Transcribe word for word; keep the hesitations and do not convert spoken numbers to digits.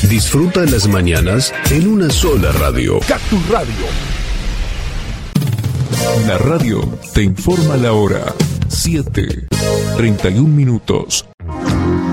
Disfruta las mañanas en una sola radio. Cactus Radio. La radio te informa la hora. siete, treinta y un minutos.